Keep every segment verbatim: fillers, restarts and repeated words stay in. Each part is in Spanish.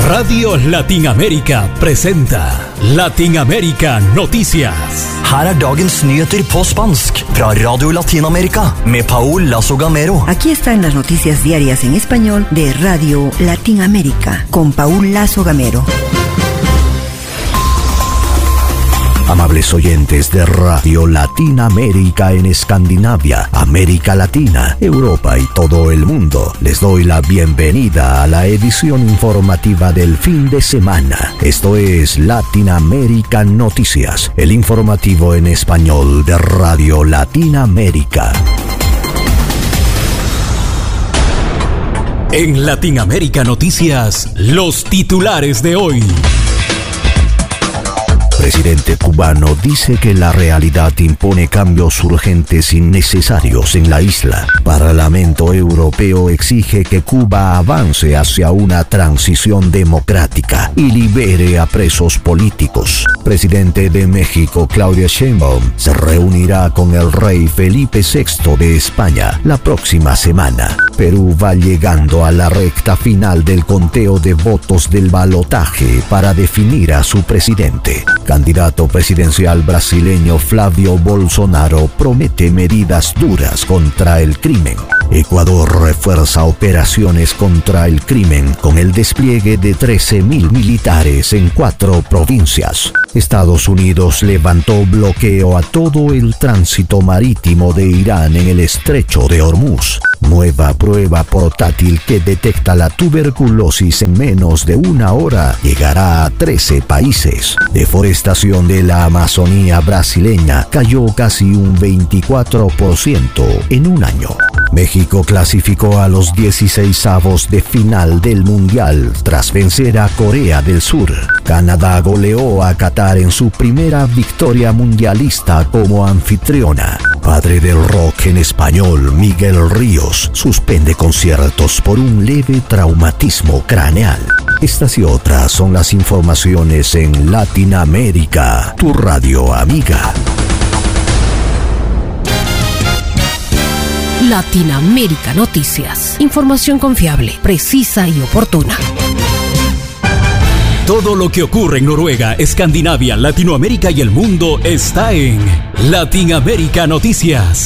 Radio Latinamérica presenta Latinamérica Noticias. Her er dagens nyheter på spansk fra Radio Latinamerika med Paul Lazo Gamero. Aquí están las noticias diarias en español de Radio Latinamérica con Paul Lazo Gamero. Amables oyentes de Radio Latinamérica en Escandinavia, América Latina, Europa y todo el mundo, les doy la bienvenida a la edición informativa del fin de semana. Esto es Latinamérica Noticias, el informativo en español de Radio Latinamérica. En Latinamérica Noticias, los titulares de hoy. Presidente cubano dice que la realidad impone cambios urgentes y necesarios en la isla. Parlamento Europeo exige que Cuba avance hacia una transición democrática y libere a presos políticos. Presidente de México, Claudia Sheinbaum, se reunirá con el rey Felipe sexto de España la próxima semana. Perú va llegando a la recta final del conteo de votos del balotaje para definir a su presidente. Candidato presidencial brasileño Flavio Bolsonaro promete medidas duras contra el crimen. Ecuador refuerza operaciones contra el crimen con el despliegue de trece mil militares en cuatro provincias. Estados Unidos levantó bloqueo a todo el tránsito marítimo de Irán en el estrecho de Hormuz. Nueva prueba portátil que detecta la tuberculosis en menos de una hora llegará a trece países. Deforestación de la Amazonía brasileña cayó casi un veinticuatro por ciento en un año. México clasificó a los dieciseisavos de final del Mundial tras vencer a Corea del Sur. Canadá goleó a Qatar en su primera victoria mundialista como anfitriona. Padre del rock en español, Miguel Ríos, suspende conciertos por un leve traumatismo craneal. Estas y otras son las informaciones en Latinamérica, tu radio amiga. Latinamérica Noticias. Información confiable, precisa y oportuna. Todo lo que ocurre en Noruega, Escandinavia, Latinoamérica y el mundo está en Latinamérica Noticias.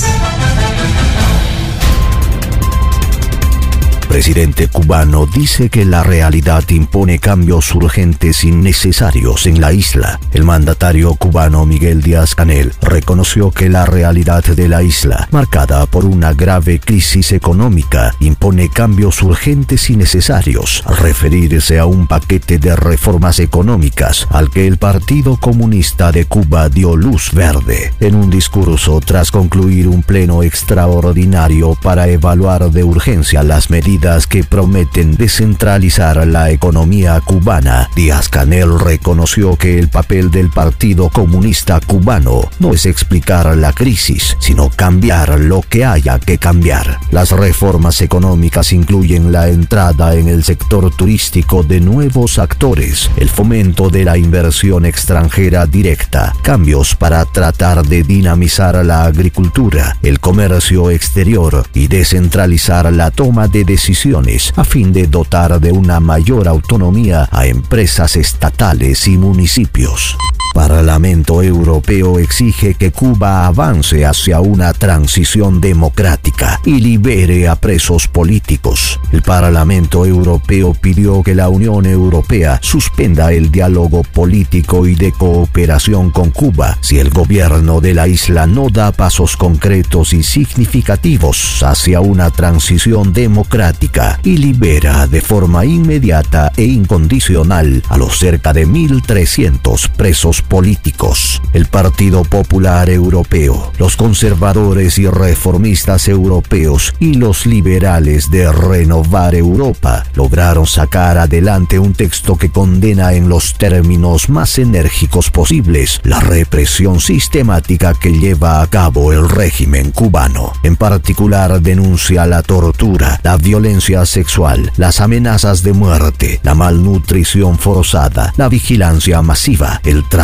Presidente cubano dice que la realidad impone cambios urgentes y necesarios en la isla. El mandatario cubano Miguel Díaz-Canel reconoció que la realidad de la isla, marcada por una grave crisis económica, impone cambios urgentes y necesarios, al referirse a un paquete de reformas económicas al que el Partido Comunista de Cuba dio luz verde. En un discurso tras concluir un pleno extraordinario para evaluar de urgencia las medidas que prometen descentralizar la economía cubana, Díaz-Canel reconoció que el papel del Partido Comunista Cubano no es explicar la crisis, sino cambiar lo que haya que cambiar. Las reformas económicas incluyen la entrada en el sector turístico de nuevos actores, el fomento de la inversión extranjera directa, cambios para tratar de dinamizar la agricultura, el comercio exterior y descentralizar la toma de decisiones a fin de dotar de una mayor autonomía a empresas estatales y municipios. Parlamento Europeo exige que Cuba avance hacia una transición democrática y libere a presos políticos. El Parlamento Europeo pidió que la Unión Europea suspenda el diálogo político y de cooperación con Cuba si el gobierno de la isla no da pasos concretos y significativos hacia una transición democrática y libera de forma inmediata e incondicional a los cerca de mil trescientos presos políticos. El Partido Popular Europeo, los conservadores y reformistas europeos y los liberales de Renovar Europa lograron sacar adelante un texto que condena en los términos más enérgicos posibles la represión sistemática que lleva a cabo el régimen cubano. En particular denuncia la tortura, la violencia sexual, las amenazas de muerte, la malnutrición forzada, la vigilancia masiva, el tráfico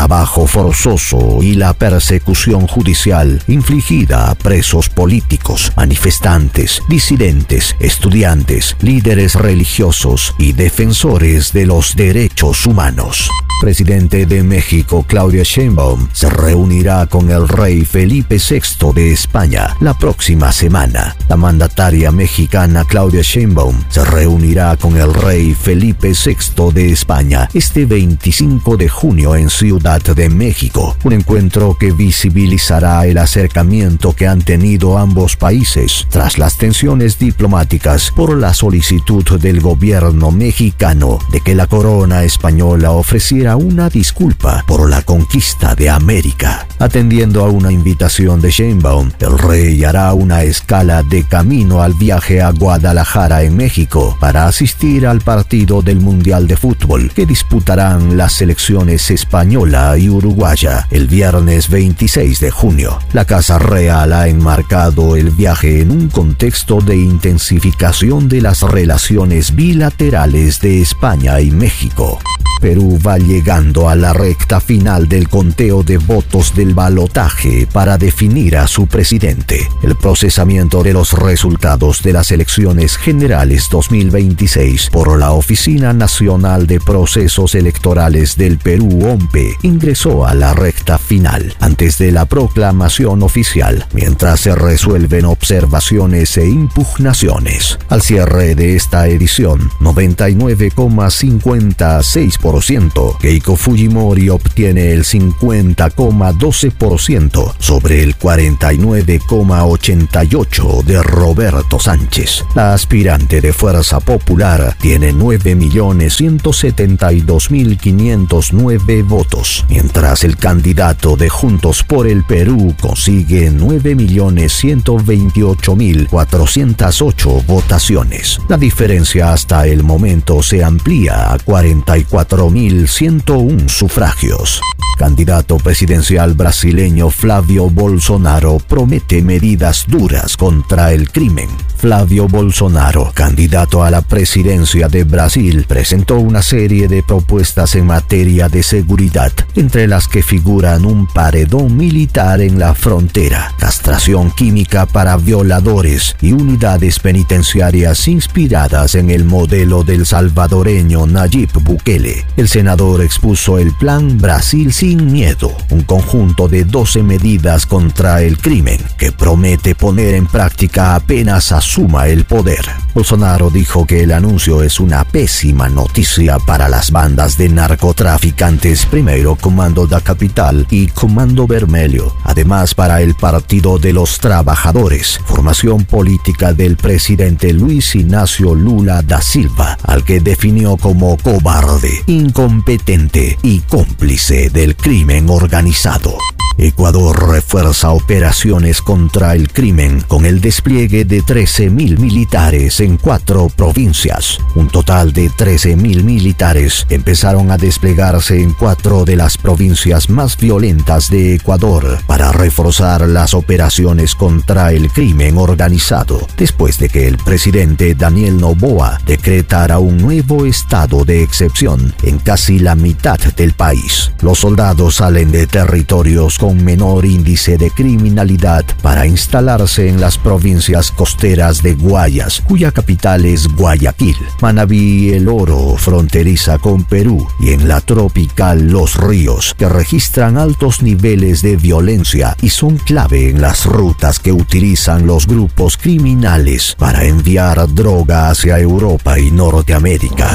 trabajo forzoso y la persecución judicial infligida a presos políticos, manifestantes, disidentes, estudiantes, líderes religiosos y defensores de los derechos humanos. Presidente de México, Claudia Sheinbaum, se reunirá con el rey Felipe sexto de España la próxima semana. La mandataria mexicana Claudia Sheinbaum se reunirá con el rey Felipe sexto de España este veinticinco de junio en Ciudad de México, un encuentro que visibilizará el acercamiento que han tenido ambos países tras las tensiones diplomáticas por la solicitud del gobierno mexicano de que la corona española ofreciera una disculpa por la conquista de América. Atendiendo a una invitación de Sheinbaum, el rey hará una escala de camino al viaje a Guadalajara en México para asistir al partido del Mundial de Fútbol que disputarán las selecciones española y uruguaya el viernes veintiséis de junio. La Casa Real ha enmarcado el viaje en un contexto de intensificación de las relaciones bilaterales de España y México. Perú va llegando a la recta final del conteo de votos del balotaje para definir a su presidente. El procesamiento de los resultados de las elecciones generales dos mil veintiséis por la Oficina Nacional de Procesos Electorales del Perú, O M P E, ingresó a la recta final antes de la proclamación oficial, mientras se resuelven observaciones e impugnaciones. Al cierre de esta edición, noventa y nueve coma cincuenta y seis por ciento, Keiko Fujimori obtiene el cincuenta coma doce por ciento sobre el cuarenta y nueve coma ochenta y ocho por ciento de Roberto Sánchez. La aspirante de Fuerza Popular tiene nueve millones ciento setenta y dos mil quinientos nueve votos, mientras el candidato de Juntos por el Perú consigue nueve millones ciento veintiocho mil cuatrocientas ocho votaciones. La diferencia hasta el momento se amplía a cuarenta y cuatro mil ciento uno sufragios. Candidato presidencial brasileño Flavio Bolsonaro promete medidas duras contra el crimen. Flavio Bolsonaro, candidato a la presidencia de Brasil, presentó una serie de propuestas en materia de seguridad, entre las que figuran un paredón militar en la frontera, castración química para violadores y unidades penitenciarias inspiradas en el modelo del salvadoreño Nayib Bukele. El senador expuso el Plan Brasil Sin Miedo, un conjunto de doce medidas contra el crimen que promete poner en práctica apenas asuma el poder. Bolsonaro dijo que el anuncio es una pésima noticia para las bandas de narcotraficantes Primeiro Comando da Capital y Comando Vermelho, además para el Partido de los Trabajadores, formación política del presidente Luis Ignacio Lula da Silva, al que definió como cobarde, incompetente y cómplice del crimen organizado. Ecuador refuerza operaciones contra el crimen con el despliegue de trece mil militares en cuatro provincias. Un total de trece mil militares empezaron a desplegarse en cuatro de las provincias más violentas de Ecuador para reforzar las operaciones contra el crimen organizado, después de que el presidente Daniel Noboa decretara un nuevo estado de excepción en casi la mitad del país. Los soldados salen de territorios con menor índice de criminalidad para instalarse en las provincias costeras de Guayas, cuya capital es Guayaquil, Manabí y El Oro, fronteriza con Perú, y en la tropical Los Ríos, que registran altos niveles de violencia y son clave en las rutas que utilizan los grupos criminales para enviar droga hacia Europa y Norteamérica.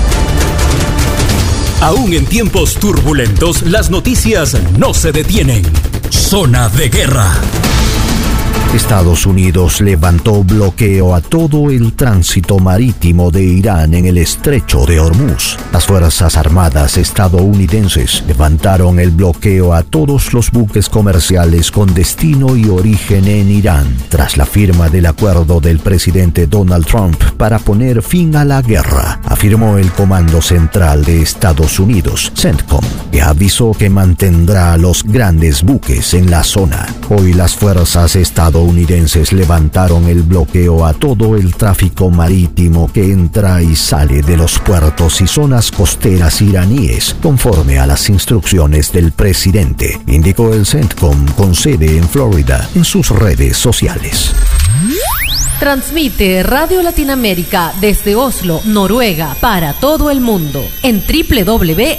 Aún en tiempos turbulentos, las noticias no se detienen. Zona de guerra. Estados Unidos levantó bloqueo a todo el tránsito marítimo de Irán en el estrecho de Hormuz. Las Fuerzas Armadas estadounidenses levantaron el bloqueo a todos los buques comerciales con destino y origen en Irán, tras la firma del acuerdo del presidente Donald Trump para poner fin a la guerra, afirmó el Comando Central de Estados Unidos, CENTCOM, que avisó que mantendrá a los grandes buques en la zona. Hoy las fuerzas estadounidenses estadounidenses levantaron el bloqueo a todo el tráfico marítimo que entra y sale de los puertos y zonas costeras iraníes, conforme a las instrucciones del presidente, indicó el CENTCOM con sede en Florida en sus redes sociales. Transmite Radio Latinoamérica desde Oslo, Noruega, para todo el mundo en doble u doble u doble u